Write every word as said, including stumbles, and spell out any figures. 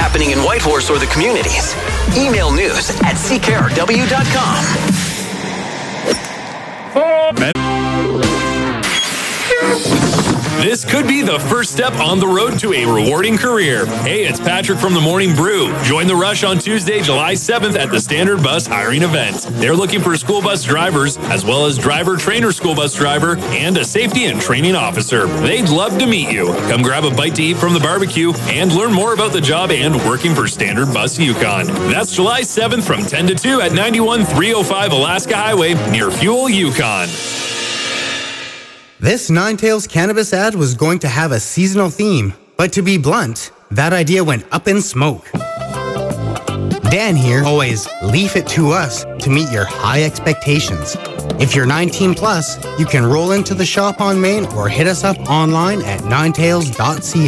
happening in Whitehorse or the communities. Email news at c k r w dot com. This could be the first step on the road to a rewarding career. Hey, it's Patrick from the Morning Brew. Join the rush on Tuesday, July seventh at the Standard Bus hiring event. They're looking for school bus drivers, as well as driver, trainer, school bus driver, and a safety and training officer. They'd love to meet you. Come grab a bite to eat from the barbecue and learn more about the job and working for Standard Bus Yukon. That's July seventh from ten to two at ninety-one three oh five Alaska Highway near Fuel Yukon. This Nine Tails Cannabis ad was going to have a seasonal theme, but to be blunt, that idea went up in smoke. Dan here always leave it to us to meet your high expectations. If you're nineteen plus, you can roll into the shop on Main or hit us up online at nine tails dot c a.